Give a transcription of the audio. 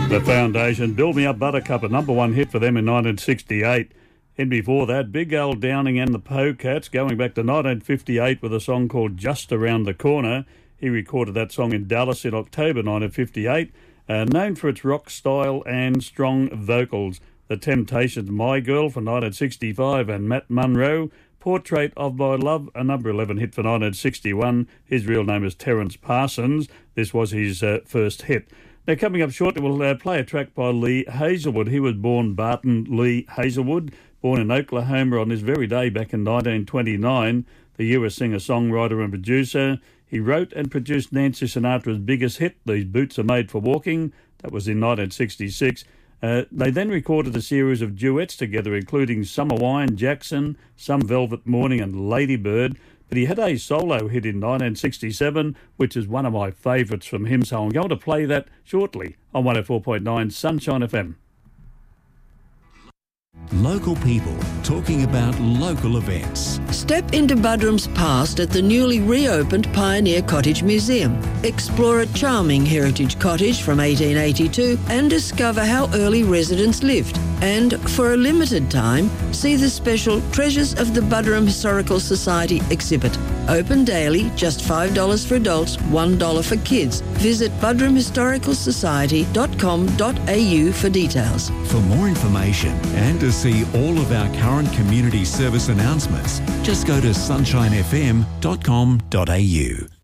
The Foundation, Build Me Up Buttercup, a number one hit for them in 1968. And before that, Big Al Downing and the Polecats, going back to 1958 with a song called Just Around the Corner. He recorded that song in Dallas in October 1958, known for its rock style and strong vocals. The Temptations' My Girl for 1965 and Matt Monro, Portrait of My Love, a number 11 hit for 1961. His real name is Terence Parsons. This was his first hit. Now, coming up shortly, we'll play a track by Lee Hazelwood. He was born Barton Lee Hazelwood, born in Oklahoma on this very day back in 1929. The US singer-songwriter and producer. He wrote and produced Nancy Sinatra's biggest hit, These Boots Are Made for Walking. That was in 1966. They then recorded a series of duets together, including Summer Wine, Jackson, Some Velvet Morning and Lady Bird. But he had a solo hit in 1967, which is one of my favourites from him, so I'm going to play that shortly on 104.9 Sunshine FM. Local people talking about local events. Step into Buderim's past at the newly reopened Pioneer Cottage Museum. Explore a charming heritage cottage from 1882 and discover how early residents lived. And for a limited time, see the special Treasures of the Buderim Historical Society exhibit. Open daily, just $5 for adults, $1 for kids. Visit buderimhistoricalsociety.com.au for details. For more information and to see all of our current community service announcements, just go to sunshinefm.com.au.